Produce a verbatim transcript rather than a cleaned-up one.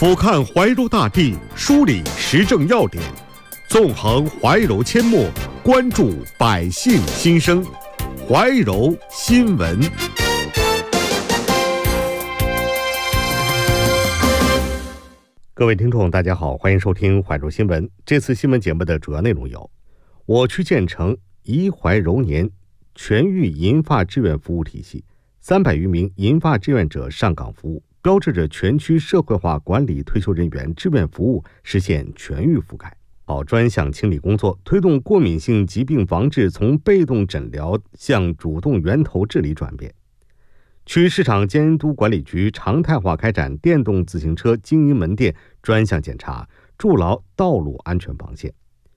俯瞰怀柔大地，梳理时政要点，纵横怀柔阡陌，关注百姓心声。怀柔新闻。各位听众大家好，欢迎收听怀柔新闻。这次新闻节目的主要内容有：我区建成宜怀柔年全域银发志愿服务体系，三百余名银发志愿者上岗服务，标志着全区社会化管理退休人员志愿服务实现全域覆盖。好专项清理工作，推动过敏性疾病防治从被动诊疗向主动源头治理转变。区市场监督管理局常态化开展电动自行车经营门店专项检查，筑牢道路安全防线。